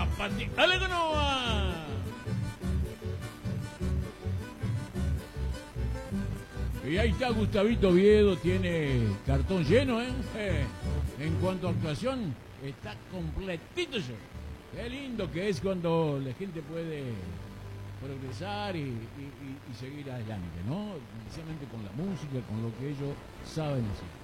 Zapati. ¡Ale que no va! Y ahí está Gustavito Oviedo, tiene cartón lleno, ¿eh? En cuanto a actuación, está completito yo. Qué lindo que es cuando la gente puede progresar y seguir adelante, ¿no? Especialmente con la música, con lo que ellos saben hacer.